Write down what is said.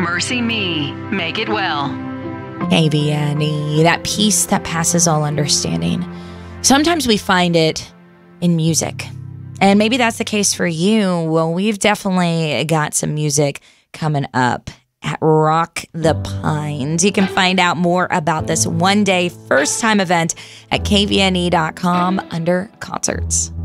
Mercy Me. Make it well. KVNE, that peace that passes all understanding. Sometimes we find it in music. And maybe that's the case for you. Well, we've definitely got some music coming up at Rock the Pines. You can find out more about this one-day, first-time event at kvne.com under concerts.